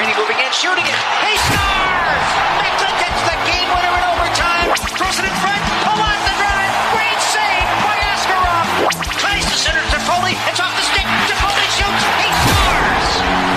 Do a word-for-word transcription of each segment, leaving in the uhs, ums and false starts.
Celebrini moving in, shooting it. He scores! Macklin gets the game winner in overtime. Throws it in front. Pull on the drive. Great save by Askarov. Tries to center to Foley. It's off the stick. Foley shoots. He scores!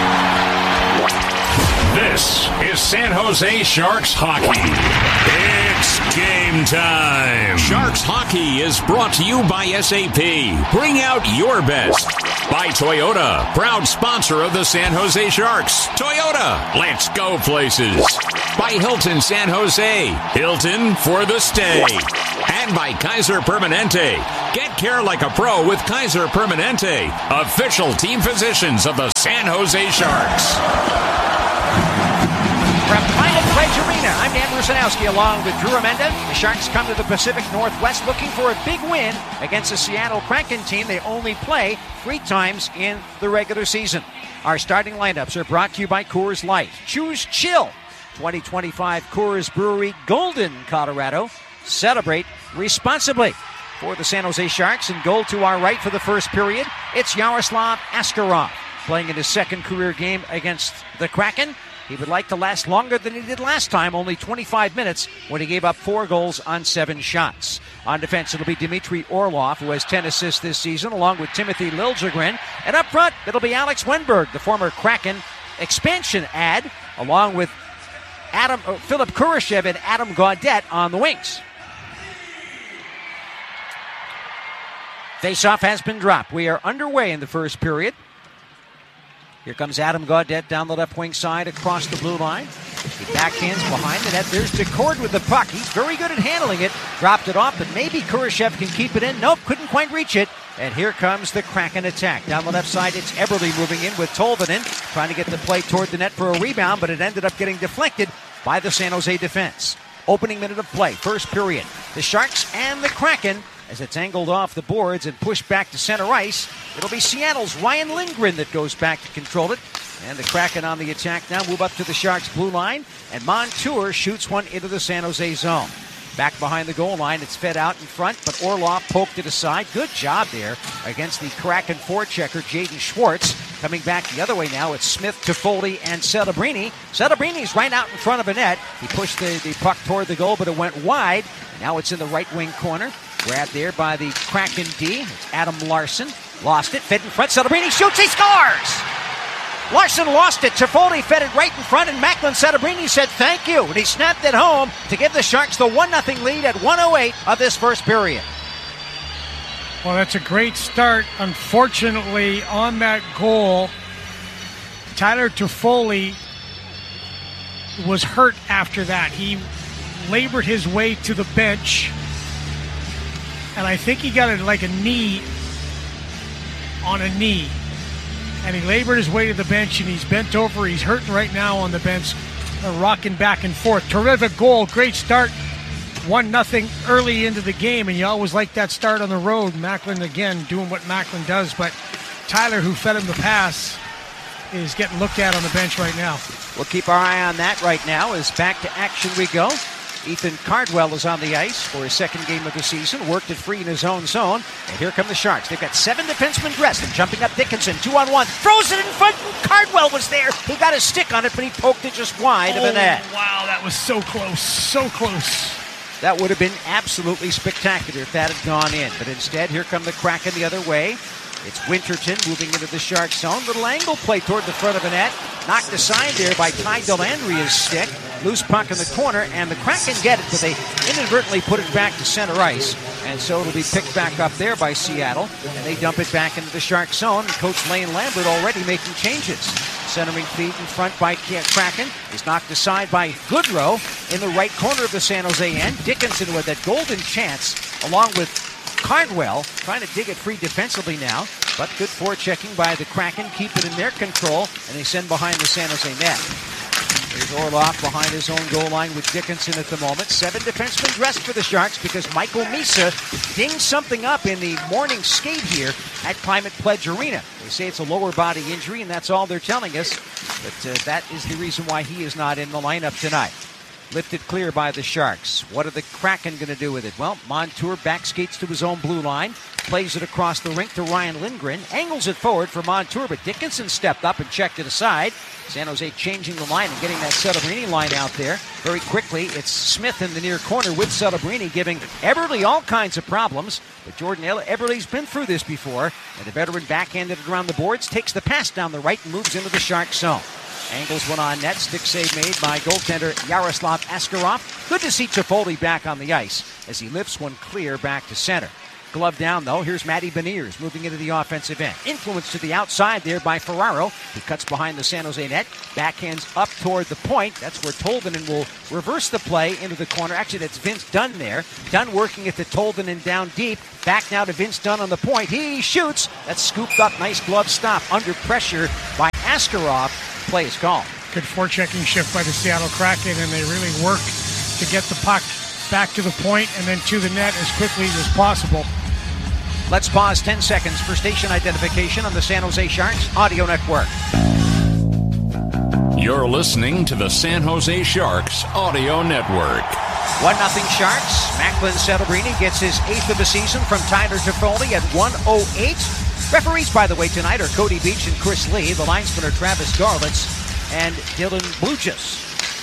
This is San Jose Sharks hockey. It's game time. Sharks hockey is brought to you by S A P. Bring out your best. By Toyota, proud sponsor of the San Jose Sharks. Toyota, let's go places. By Hilton San Jose, Hilton for the stay. And by Kaiser Permanente. Get care like a pro with Kaiser Permanente, official team physicians of the San Jose Sharks. From Climate Pledge Arena, I'm Dan Rusanowski along with Drew Amenda. The Sharks come to the Pacific Northwest looking for a big win against the Seattle Kraken team. They only play three times in the regular season. Our starting lineups are brought to you by Coors Light. Choose chill. twenty twenty-five Coors Brewery, Golden, Colorado. Celebrate responsibly. For the San Jose Sharks, in goal to our right for the first period, it's Yaroslav Askarov playing in his second career game against the Kraken. He would like to last longer than he did last time, only twenty-five minutes, when he gave up four goals on seven shots. On defense, it'll be Dmitry Orlov, who has ten assists this season, along with Timothy Liljegren. And up front, it'll be Alex Wenberg, the former Kraken expansion ad, along with Adam uh, Philip Kurashev and Adam Gaudette on the wings. Faceoff has been dropped. We are underway in the first period. Here comes Adam Gaudette down the left wing side across the blue line. He backhands behind the net. There's DeCord with the puck. He's very good at handling it. Dropped it off, but maybe Kurashev can keep it in. Nope, couldn't quite reach it. And here comes the Kraken attack. Down the left side, it's Eberle moving in with Tolvanen, trying to get the play toward the net for a rebound, but it ended up getting deflected by the San Jose defense. Opening minute of play, first period. The Sharks and the Kraken, as it's angled off the boards and pushed back to center ice. It'll be Seattle's Ryan Lindgren that goes back to control it. And the Kraken on the attack now move up to the Sharks' blue line. And Montour shoots one into the San Jose zone. Back behind the goal line, it's fed out in front, but Orlov poked it aside. Good job there against the Kraken forechecker, Jaden Schwartz. Coming back the other way now, it's Smith, Toffoli, and Celebrini. Celebrini's right out in front of a net. He pushed the, the puck toward the goal, but it went wide. Now it's in the right wing corner. Grabbed there by the Kraken D. It's Adam Larson. Lost it, fed in front. Celebrini shoots, he scores! Larson lost it. Toffoli fed it right in front, and Macklin Celebrini said thank you. And he snapped it home to give the Sharks the one nothing lead at one oh eight of this first period. Well, that's a great start. Unfortunately, on that goal, Tyler Toffoli was hurt after that. He labored his way to the bench, and I think he got a, like a knee on a knee. And he labored his way to the bench, and he's bent over. He's hurting right now on the bench, uh, rocking back and forth. Terrific goal, great start. one nothing early into the game, and you always like that start on the road. Macklin, again, doing what Macklin does, but Tyler, who fed him the pass, is getting looked at on the bench right now. We'll keep our eye on that right now as back to action we go. Ethan Cardwell is on the ice for his second game of the season. Worked it free in his own zone. And here come the Sharks. They've got seven defensemen dressed and jumping up Dickinson. Two on one. Throws it in front. Cardwell was there. He got his stick on it, but he poked it just wide oh, of the net. Wow, that was so close. So close. That would have been absolutely spectacular if that had gone in. But instead, here come the Kraken the other way. It's Winterton moving into the Shark zone. Little angle play toward the front of the net. Knocked aside there by Ty Dellandria's stick. Loose puck in the corner, and the Kraken get it, but they inadvertently put it back to center ice. And so it'll be picked back up there by Seattle, and they dump it back into the Shark zone. And Coach Lane Lambert already making changes. Centering feed in front by Kraken is knocked aside by Goodrow in the right corner of the San Jose end. Dickinson with that golden chance, along with Cardwell, trying to dig it free defensively now, but good forechecking by the Kraken, keep it in their control, and they send behind the San Jose net. There's Orlov behind his own goal line with Dickinson at the moment. Seven defensemen dressed for the Sharks because Michael Misa dinged something up in the morning skate here at Climate Pledge Arena. They say it's a lower body injury, and that's all they're telling us, but uh, that is the reason why he is not in the lineup tonight. Lifted clear by the Sharks. What are the Kraken going to do with it? Well, Montour back skates to his own blue line, plays it across the rink to Ryan Lindgren, angles it forward for Montour, but Dickinson stepped up and checked it aside. San Jose changing the line and getting that Celebrini line out there very quickly. It's Smith in the near corner with Celebrini, giving Eberle all kinds of problems. But Jordan Eberle's been through this before, and the veteran backhanded it around the boards, takes the pass down the right and moves into the Shark zone. Angles one on net. Stick save made by goaltender Yaroslav Askarov. Good to see Toffoli back on the ice as he lifts one clear back to center. Glove down, though. Here's Matty Beniers moving into the offensive end. Influence to the outside there by Ferraro. He cuts behind the San Jose net. Backhands up toward the point. That's where Tolvanen will reverse the play into the corner. Actually, that's Vince Dunn there. Dunn working at the Tolvanen down deep. Back now to Vince Dunn on the point. He shoots. That's scooped up. Nice glove stop. Under pressure by Askarov. Play is called. Good forechecking shift by the Seattle Kraken, and they really work to get the puck back to the point and then to the net as quickly as possible. Let's pause ten seconds for station identification on the San Jose Sharks Audio Network. You're listening to the San Jose Sharks Audio Network. one nothing Sharks. Macklin Celebrini gets his eighth of the season from Tyler Toffoli at one oh eight. Referees, by the way, tonight are Cody Beach and Chris Lee. The linesmen are Travis Garlitz and Dylan Blujas.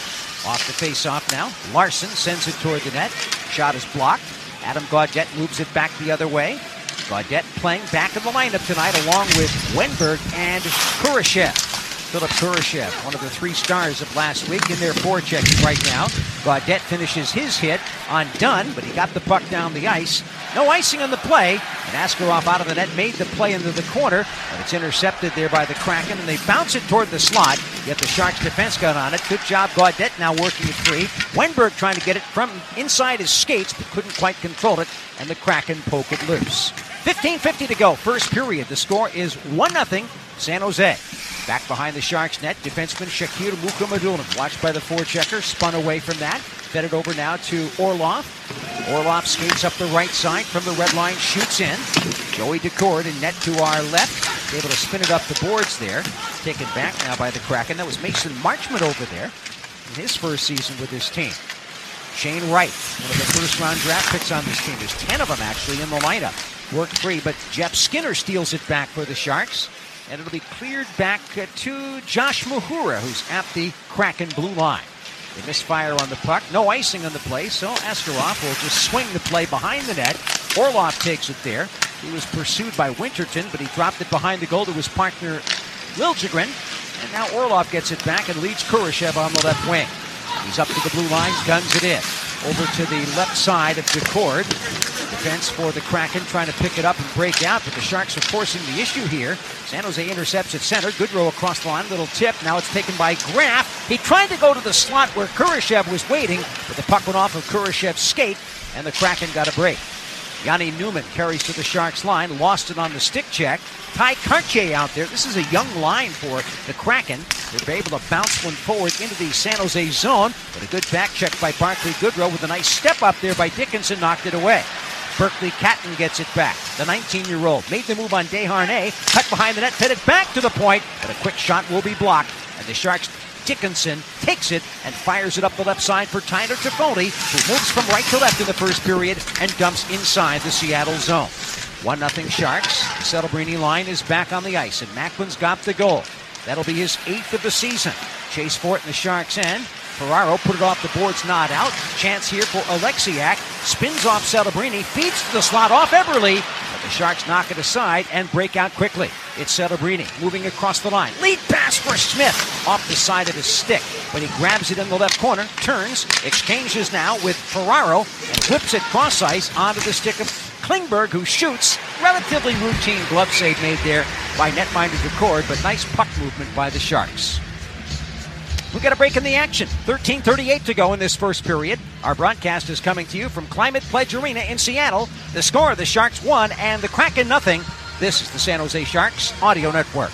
Off the face-off now. Larson sends it toward the net. Shot is blocked. Adam Gaudette moves it back the other way. Gaudette playing back in the lineup tonight along with Wenberg and Kurashev. Philip Kurashev, one of the three stars of last week, in their forechecking right now. Gaudette finishes his hit on Dunn, but he got the puck down the ice. No icing on the play, and Askarov out of the net made the play into the corner, but it's intercepted there by the Kraken, and they bounce it toward the slot, yet the Sharks defense got on it. Good job, Gaudette now working it free. Wenberg trying to get it from inside his skates, but couldn't quite control it, and the Kraken poke it loose. fifteen fifty to go, first period. The score is one nothing San Jose. Back behind the Sharks net, defenseman Shakir Mukhamadullin, watched by the forechecker, spun away from that, fed it over now to Orlov. Orlov skates up the right side from the red line, shoots in. Joey Decord in net to our left, able to spin it up the boards there. Taken back now by the Kraken. That was Mason Marchment over there in his first season with his team. Shane Wright, one of the first-round draft picks on this team. There's ten of them actually in the lineup. Worked free, but Jeff Skinner steals it back for the Sharks. And it'll be cleared back uh, to Josh Mahura, who's at the Kraken blue line. They misfire on the puck. No icing on the play, so Askarov will just swing the play behind the net. Orlov takes it there. He was pursued by Winterton, but he dropped it behind the goal to his partner, Liljegren. And now Orlov gets it back and leads Kurashev on the left wing. He's up to the blue line, guns it in. Over to the left side of Decord. Defense for the Kraken trying to pick it up and break out, but the Sharks are forcing the issue here. San Jose intercepts at center. Goodrow across the line, little tip. Now it's taken by Graff. He tried to go to the slot where Kurashev was waiting, but the puck went off of Kurashev's skate, and the Kraken got a break. Yanni Newman carries to the Sharks line, lost it on the stick check. Ty Cartier out there. This is a young line for the Kraken. They're able to bounce one forward into the San Jose zone, but a good back check by Barclay Goodrow with a nice step up there by Dickinson, knocked it away. Berkeley Catton gets it back. The nineteen-year-old made the move on Desharnais, cut behind the net, fed it back to the point, but a quick shot will be blocked, and the Sharks' Dickinson takes it and fires it up the left side for Tyler Toffoli, who moves from right to left in the first period and dumps inside the Seattle zone. one nothing Sharks. The Celebrini line is back on the ice, and Macklin's got the goal. That'll be his eighth of the season. Chase for it in the Sharks' end. Ferraro put it off the boards, not out. Chance here for Alexiak. Spins off Celebrini, feeds to the slot off Eberle. But the Sharks knock it aside and break out quickly. It's Celebrini moving across the line. Lead pass for Smith off the side of his stick. But he grabs it in the left corner, turns, exchanges now with Ferraro, and whips it cross ice onto the stick of Klingberg, who shoots. Relatively routine glove save made there by netminder Decord, but nice puck movement by the Sharks. We got a break in the action. thirteen thirty-eight to go in this first period. Our broadcast is coming to you from Climate Pledge Arena in Seattle. The score, the Sharks one and the Kraken nothing. This is the San Jose Sharks Audio Network.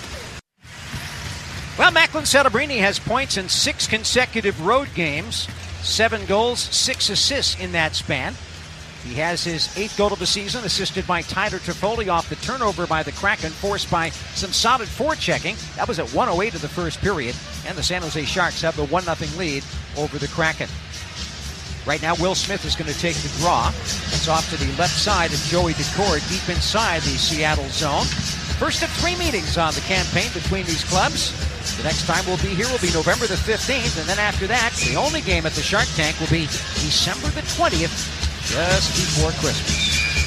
Well, Macklin Celebrini has points in six consecutive road games. Seven goals, six assists in that span. He has his eighth goal of the season, assisted by Tyler Toffoli off the turnover by the Kraken, forced by some solid forechecking. That was at one oh eight of the first period, and the San Jose Sharks have the one nothing lead over the Kraken. Right now, Will Smith is going to take the draw. It's off to the left side of Joey Decord, deep inside the Seattle zone. First of three meetings on the campaign between these clubs. The next time we'll be here will be November the fifteenth, and then after that, the only game at the Shark Tank will be December the twentieth, just before Christmas.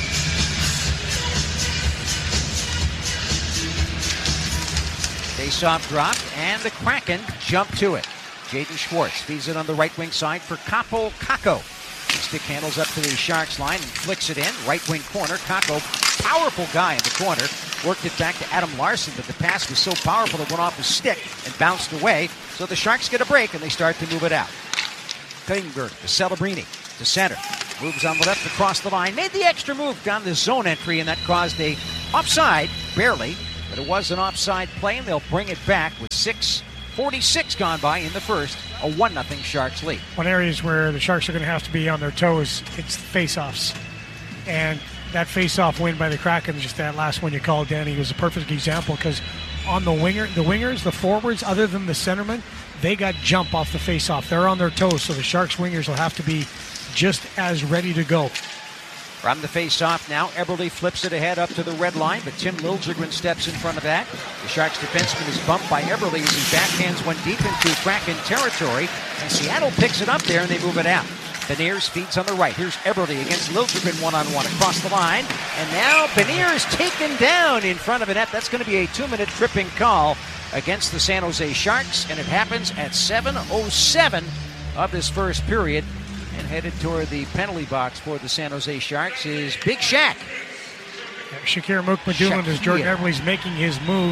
Face-off dropped, and the Kraken jump to it. Jaden Schwartz feeds it on the right wing side for Kaapo Kakko. Stick handles up to the Sharks line and flicks it in. Right wing corner. Kakko, powerful guy in the corner. Worked it back to Adam Larson, but the pass was so powerful it went off his stick and bounced away. So the Sharks get a break and they start to move it out. Klingberg to Celebrini to center. Moves on the left across the line. Made the extra move down the zone entry, and that caused a offside, barely. But it was an offside play, and they'll bring it back with six forty-six gone by in the first. A one nothing Sharks lead. One areas where the Sharks are going to have to be on their toes, it's face-offs. And that face-off win by the Kraken, just that last one you called, Danny, was a perfect example because on the winger, the wingers, the forwards, other than the centerman, they got jump off the face-off. They're on their toes, so the Sharks wingers will have to be just as ready to go. From the face-off now, Eberle flips it ahead up to the red line, but Tim Liljegren steps in front of that. The Sharks defenseman is bumped by Eberle as he backhands one deep into Kraken territory, and Seattle picks it up there and they move it out. Beniers feeds on the right. Here's Eberle against Liljegren one-on-one across the line, and now Beniers taken down in front of the net. That's going to be a two-minute tripping call against the San Jose Sharks, and it happens at seven oh seven of this first period. And headed toward the penalty box for the San Jose Sharks is Big Shaq. Yeah, Shakir Mukhamadullin as Jordan Eberle's making his move.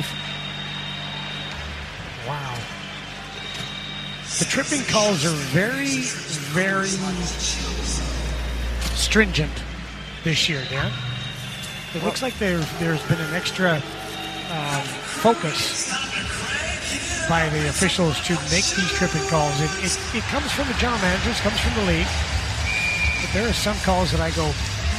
Wow. The tripping calls are very, very stringent this year, Dan. It looks like there, there's been an extra um, focus by the officials to make these tripping calls. It, it, it comes from the general managers, comes from the league. But there are some calls that I go,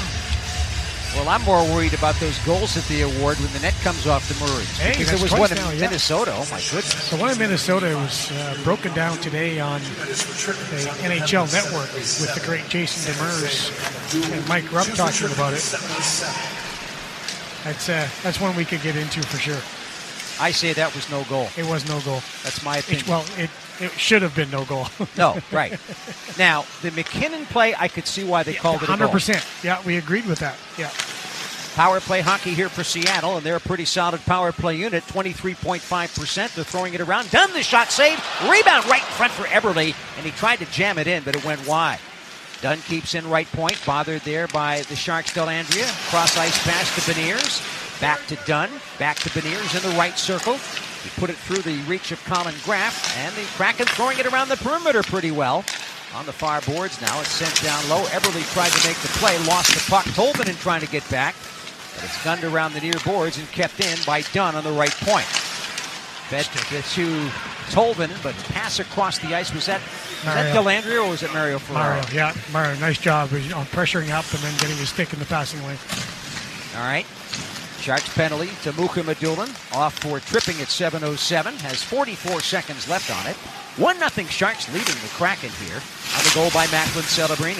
hmm. Well, I'm more worried about those goals at the award when the net comes off the Murrays. Hey, because there was one in now, yeah. Minnesota. Oh, my goodness. The one in Minnesota was uh, broken down today on the N H L Network with the great Jason Demers and Mike Rupp talking about it. That's, uh, that's one we could get into for sure. I say that was no goal. It was no goal. That's my opinion. It, well, it, it should have been no goal. No, right. Now, the McKinnon play, I could see why they yeah, called it a goal. one hundred percent. Yeah, we agreed with that. Yeah. Power play hockey here for Seattle, and they're a pretty solid power play unit, twenty-three point five percent. They're throwing it around. Done the shot save. Rebound right in front for Eberle, and he tried to jam it in, but it went wide. Dunn keeps in right point, bothered there by the Sharks' Dellandrea. Cross-ice pass to Beniers. Back to Dunn, back to Beniers in the right circle. He put it through the reach of Colin Graff, and the Kraken throwing it around the perimeter pretty well. On the far boards now, it's sent down low. Eberle tried to make the play, lost the puck. Tolvanen trying to get back, but it's gunned around the near boards and kept in by Dunn on the right point. Fed to Tolvanen, but pass across the ice. Was that, was that Dellandrea or was it Mario Ferraro? Mario, yeah, Mario, nice job on pressuring up and then getting his stick in the passing lane. All right. Sharks penalty to Mukhamadullin, off for tripping at seven oh seven, has forty-four seconds left on it. one nothing Sharks leading the Kraken here on the goal by Macklin Celebrini.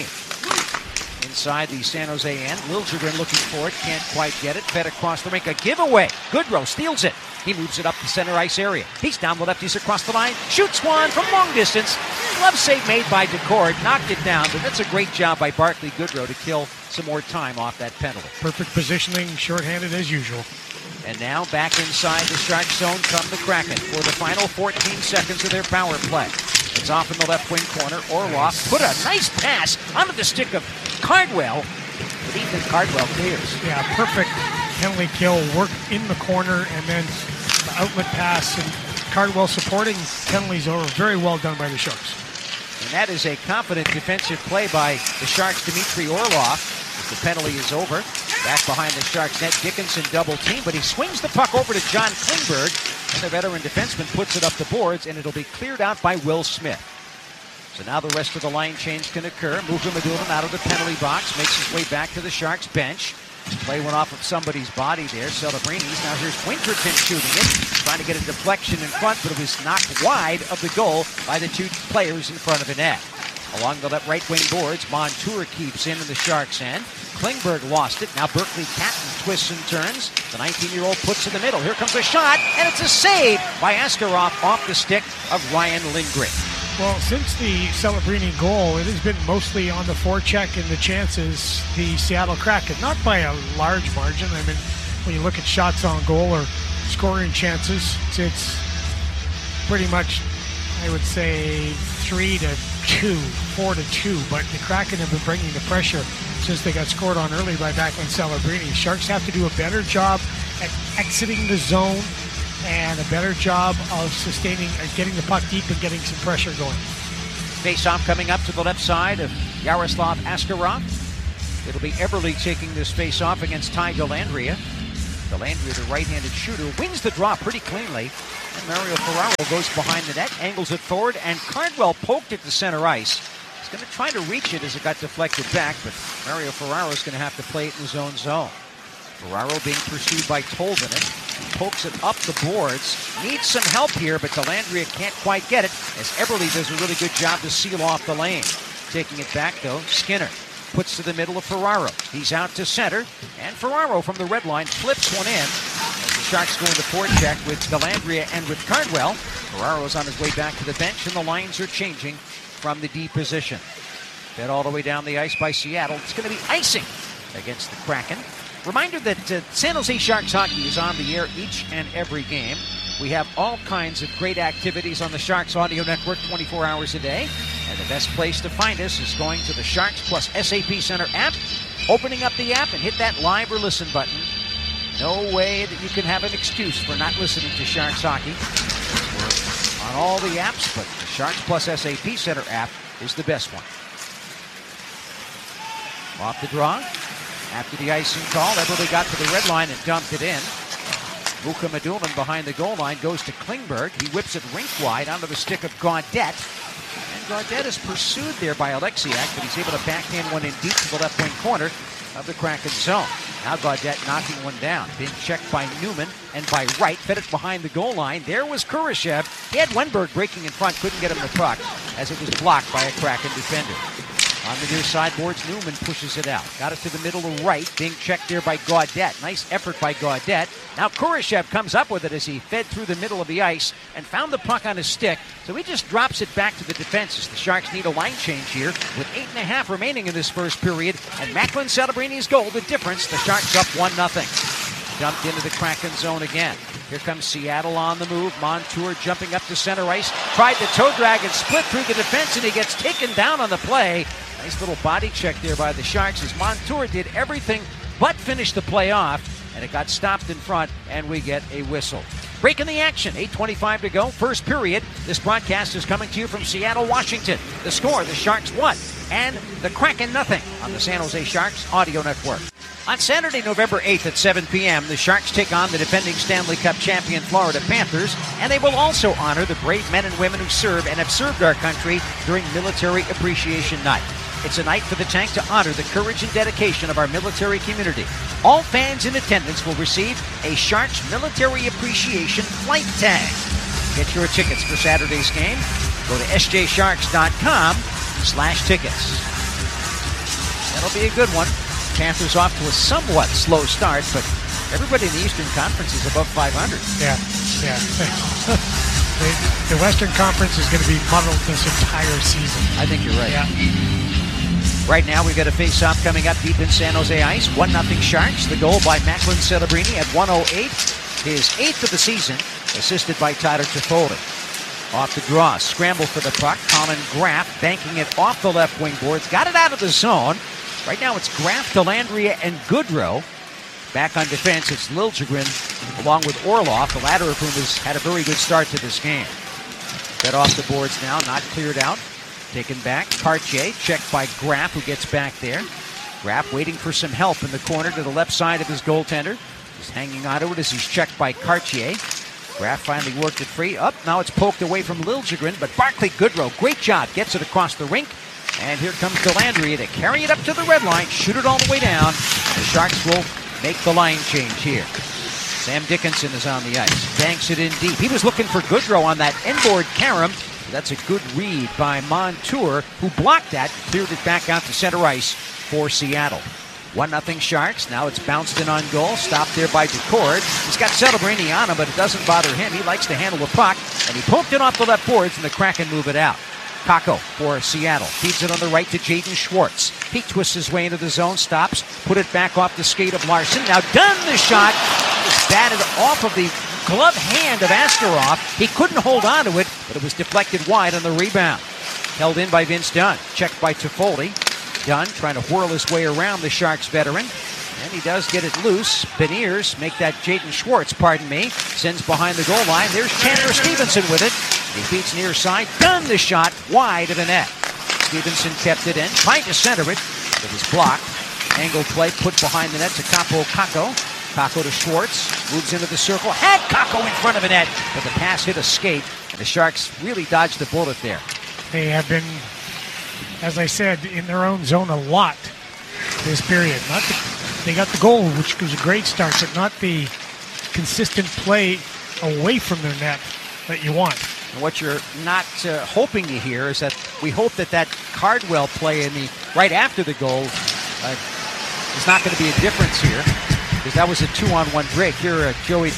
Inside the San Jose end, Liljegren looking for it, can't quite get it, fed across the rink, a giveaway. Goodrow steals it. He moves it up the center ice area. He's down the left, he's across the line, shoots one from long distance. Glove save made by Decord, knocked it down, but that's a great job by Barclay Goodrow to kill some more time off that penalty. Perfect positioning, shorthanded as usual. And now back inside the Shark zone come the Kraken for the final fourteen seconds of their power play. It's off in the left wing corner. Orlov put a nice pass onto the stick of Cardwell, but Ethan Cardwell clears. Yeah, perfect penalty kill, work in the corner, and then the outlet pass, and Cardwell supporting penalties over. Very well done by the Sharks. And that is a confident defensive play by the Sharks' Dmitry Orlov. The penalty is over. Back behind the Sharks net, Dickinson double team, but he swings the puck over to John Klingberg, and the veteran defenseman puts it up the boards, and it'll be cleared out by Will Smith. So now the rest of the line change can occur. Mukhamadullin out of the penalty box, makes his way back to the Sharks bench. Play went off of somebody's body there, Celebrini's. Now here's Winterton shooting it, trying to get a deflection in front, but it was knocked wide of the goal by the two players in front of the net. Along the left right wing boards, Montour keeps in in the Sharks' end. Klingberg lost it. Now Berkeley Catton twists and turns. The nineteen-year-old puts in the middle. Here comes a shot, and it's a save by Askarov off the stick of Ryan Lindgren. Well, since the Celebrini goal, it has been mostly on the forecheck and the chances, the Seattle Kraken. Not by a large margin. I mean, when you look at shots on goal or scoring chances, it's, it's pretty much, I would say, three to two, four to two. But the Kraken have been bringing the pressure since they got scored on early by Backlund Celebrini. Sharks have to do a better job at exiting the zone and a better job of sustaining, uh, getting the puck deep and getting some pressure going. Face-off coming up to the left side of Yaroslav Askarov. It'll be Eberle taking this face-off against Ty Dellandrea. Dellandrea, the right-handed shooter, wins the draw pretty cleanly. And Mario Ferraro goes behind the net, angles it forward, and Cardwell poked it to center ice. He's going to try to reach it as it got deflected back, but Mario Ferraro is going to have to play it in his own zone. Ferraro being pursued by Tolvanen. He pokes it up the boards. Needs some help here, but Dellandrea can't quite get it as Eberle does a really good job to seal off the lane. Taking it back, though, Skinner puts to the middle of Ferraro. He's out to center, and Ferraro from the red line flips one in. As the Sharks go into forecheck with Dellandrea and with Cardwell. Ferraro's on his way back to the bench, and the lines are changing from the D position. Fed all the way down the ice by Seattle. It's going to be icing against the Kraken. Reminder that uh, San Jose Sharks hockey is on the air each and every game. We have all kinds of great activities on the Sharks Audio Network twenty-four hours a day. And the best place to find us is going to the Sharks Plus S A P Center app, opening up the app and hit that live or listen button. No way that you can have an excuse for not listening to Sharks hockey. We're on all the apps, but the Sharks Plus S A P Center app is the best one. Off the draw. After the icing call, Eberle got to the red line and dumped it in. Muka Madulin behind the goal line goes to Klingberg. He whips it rink wide onto the stick of Gaudette. And Gaudette is pursued there by Alexiak, but he's able to backhand one in deep to the left wing corner of the Kraken zone. Now Gaudette knocking one down, being checked by Newman and by Wright, fed it behind the goal line. There was Kurashev. He had Wenberg breaking in front, couldn't get him the puck as it was blocked by a Kraken defender. On the near sideboards, Newman pushes it out. Got it to the middle of Wright, being checked there by Gaudette. Nice effort by Gaudette. Now Kurashev comes up with it as he fed through the middle of the ice and found the puck on his stick. So he just drops it back to the defense as the Sharks need a line change here with eight and a half remaining in this first period. And Backlund Celebrini's goal, the difference. The Sharks up one nothing. Dumped into the Kraken zone again. Here comes Seattle on the move. Montour jumping up to center ice. Tried to toe drag and split through the defense, and he gets taken down on the play. Nice little body check there by the Sharks as Montour did everything but finish the play off, and it got stopped in front, and we get a whistle. Breaking the action, eight twenty-five to go, first period. This broadcast is coming to you from Seattle, Washington. The score, the Sharks one, and the Kraken nothing on the San Jose Sharks Audio Network. On Saturday, November eighth at seven p.m., the Sharks take on the defending Stanley Cup champion Florida Panthers, and they will also honor the brave men and women who serve and have served our country during Military Appreciation Night. It's a night for the tank to honor the courage and dedication of our military community. All fans in attendance will receive a Sharks Military Appreciation Flight Tag. Get your tickets for Saturday's game. Go to s j sharks dot com slash tickets. That'll be a good one. Panthers off to a somewhat slow start, but everybody in the Eastern Conference is above five hundred. Yeah, yeah. the, the Western Conference is going to be muddled this entire season. I think you're right. Yeah. Right now, we've got a face-off coming up deep in San Jose ice. one nothing Sharks. The goal by Backlund Celebrini at one oh eight. His eighth of the season, assisted by Tyler Toffoli. Off the draw. Scramble for the puck. Colin Graff banking it off the left wing boards. Got it out of the zone. Right now, it's Graff, Dellandrea, and Goodrow. Back on defense, it's Liljegren along with Orlov, the latter of whom has had a very good start to this game. Fed off the boards now, not cleared out. Taken back, Cartier, checked by Graff, who gets back there. Graff waiting for some help in the corner to the left side of his goaltender. He's hanging onto it as he's checked by Cartier. Graff finally worked it free. Up, now it's poked away from Liljegren, but Barclay Goodrow, great job, gets it across the rink. And here comes Dellandrea to carry it up to the red line, shoot it all the way down. The Sharks will make the line change here. Sam Dickinson is on the ice, banks it in deep. He was looking for Goodrow on that inboard carom, So that's a good read by Montour, who blocked that and cleared it back out to center ice for Seattle. one nothing Sharks. Now it's bounced in on goal. Stopped there by Decord. He's got Celebrini on him, but it doesn't bother him. He likes to handle the puck, and he poked it off the left boards, and the Kraken move it out. Kakko for Seattle. Feeds it on the right to Jaden Schwartz. He twists his way into the zone, stops, put it back off the skate of Larson. Now Dunn, the shot is batted off of the glove hand of Askarov. He couldn't hold on to it, but it was deflected wide on the rebound. Held in by Vince Dunn. Checked by Toffoli. Dunn trying to whirl his way around the Sharks veteran. And he does get it loose. Beniers, make that Jaden Schwartz, pardon me, sends behind the goal line. There's Chandler Stevenson with it. He beats near side. Dunn the shot wide of the net. Stevenson kept it in, trying to center it. It was blocked. Angled play put behind the net to Kaapo Kakko. Kakko to Schwartz. Moves into the circle. Had Kakko in front of the net, but the pass hit a skate. And the Sharks really dodged the bullet there. They have been, as I said, in their own zone a lot this period. Not the, they got the goal, which was a great start, but not the consistent play away from their net that you want. And what you're not uh, hoping to hear is that we hope that that Cardwell play in the right after the goal uh, is not going to be a difference here, because that was a two-on-one break. Here, uh, Joey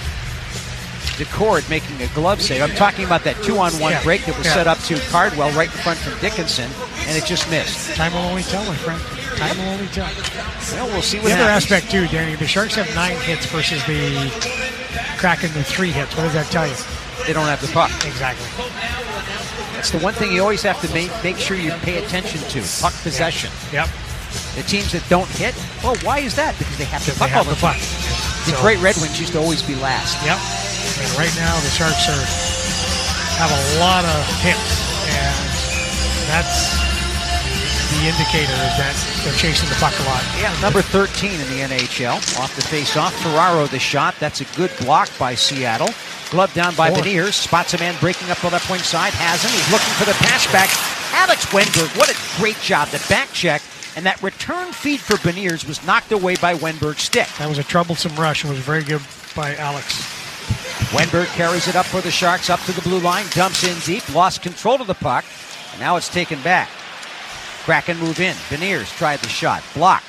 Decord making a glove save. I'm talking about that two-on-one yeah. break that was yeah. set up to Cardwell right in front from Dickinson, and it just missed. Time will only tell, my friend. Time will only tell. Well, we'll see what the happens. other aspect, too, Danny, the Sharks have nine hits versus the Kraken with three hits. What does that tell you? They don't have the puck. Exactly. That's the one thing you always have to make, make sure you pay attention to, puck possession. Yep. The teams that don't hit, well, why is that? Because they have the puck they have all the the time. puck. The So- great Red Wings used to always be last. Yep. And right now the Sharks are have a lot of hits, and that's the indicator is that they're chasing the puck a lot. Yeah, number thirteen in the N H L. Off the face-off, Ferraro the shot. That's a good block by Seattle. Glove down by Four. Beniers. Spots a man breaking up the left wing side. Has him. He's looking for the pass back. Alex Wenberg, what a great job. The back check. And that return feed for Beniers was knocked away by Wenberg's stick. That was a troublesome rush and was very good by Alex. Wenberg carries it up for the Sharks, up to the blue line, dumps in deep, lost control of the puck, and now it's taken back. Kraken move in. Beniers tried the shot, blocked.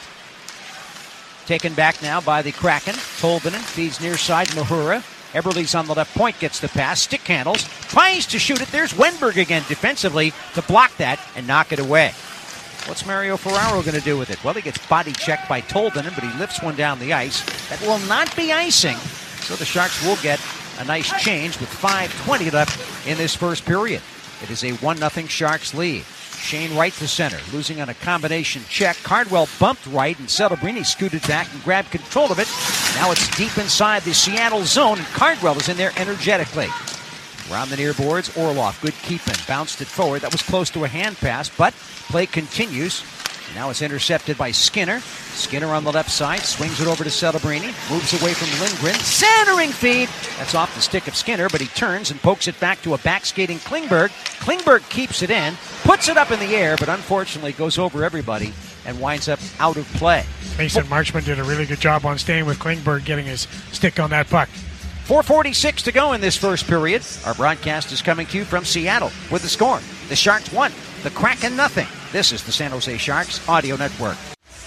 Taken back now by the Kraken. Tolvanen feeds near side, Mahura. Eberle's on the left point, gets the pass, stick handles, tries to shoot it. There's Wenberg again defensively to block that and knock it away. What's Mario Ferraro going to do with it? Well, he gets body checked by Tolvanen, but he lifts one down the ice. That will not be icing, so the Sharks will get a nice change with five twenty left in this first period. It is a one nothing Sharks lead. Shane Wright to center, losing on a combination check. Cardwell bumped right, and Celebrini scooted back and grabbed control of it. Now it's deep inside the Seattle zone, and Cardwell is in there energetically. Around the near boards, Orlov, good keeping, bounced it forward. That was close to a hand pass, but play continues. Now it's intercepted by Skinner. Skinner on the left side, swings it over to Celebrini, moves away from Lindgren. Centering feed! That's off the stick of Skinner, but he turns and pokes it back to a back-skating Klingberg. Klingberg keeps it in, puts it up in the air, but unfortunately goes over everybody and winds up out of play. Mason Marchman did a really good job on staying with Klingberg, getting his stick on that puck. four forty-six to go in this first period. Our broadcast is coming to you from Seattle with the score. The Sharks won, the Kraken nothing. This is the San Jose Sharks Audio Network.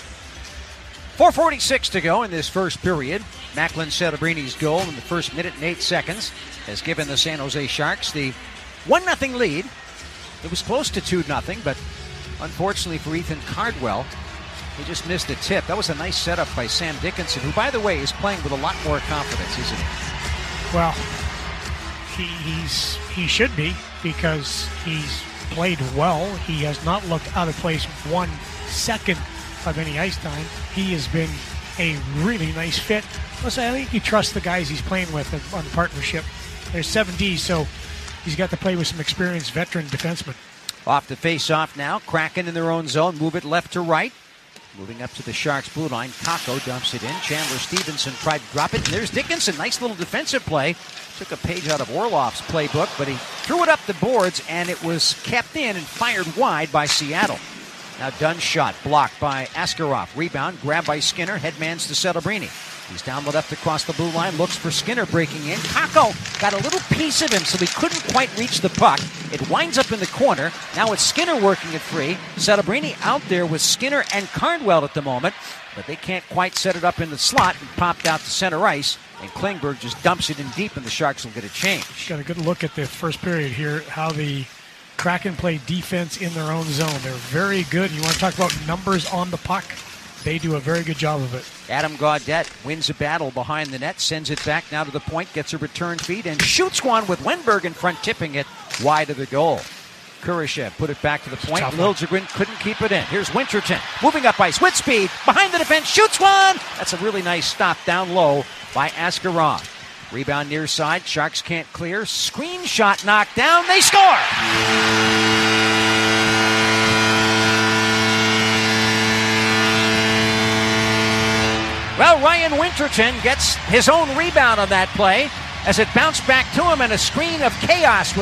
four forty-six to go in this first period. Macklin Celebrini's goal in the first minute and eight seconds has given the San Jose Sharks the one nothing lead. It was close to two nothing, but unfortunately for Ethan Cardwell, he just missed the tip. That was a nice setup by Sam Dickinson, who, by the way, is playing with a lot more confidence, isn't he? Well, he, he's he should be, because he's played well. He has not looked out of place one second of any ice time. He has been a really nice fit. Plus, I think he trusts the guys he's playing with on the partnership. There's seven Ds, so he's got to play with some experienced veteran defensemen. Off the face-off now. Kraken in their own zone. Move it left to right. Moving up to the Sharks' blue line. Kakko dumps it in. Chandler Stevenson tried to drop it. And there's Dickinson. Nice little defensive play. Took a page out of Orlov's playbook, but he threw it up the boards, and it was kept in and fired wide by Seattle. Now Dunn's shot blocked by Askarov. Rebound, grabbed by Skinner. Headmans to Celebrini. He's down the left across the blue line, looks for Skinner breaking in. Kakko got a little piece of him, so he couldn't quite reach the puck. It winds up in the corner. Now it's Skinner working it free. Celebrini out there with Skinner and Cardwell at the moment, but they can't quite set it up in the slot and popped out to center ice. And Klingberg just dumps it in deep, and the Sharks will get a change. Got a good look at the first period here, how the Kraken play defense in their own zone. They're very good. You want to talk about numbers on the puck? They do a very good job of it. Adam Gaudette wins a battle behind the net, sends it back now to the point, gets a return feed, and shoots one with Wenberg in front, tipping it wide of the goal. Kurashev put it back to the point. Liljegren couldn't keep it in. Here's Winterton moving up ice with speed. Behind the defense, shoots one! That's a really nice stop down low by Askarov. Rebound near side. Sharks can't clear. Screen shot knocked down. They score! Well, Ryan Winterton gets his own rebound on that play as it bounced back to him in a screen of chaos.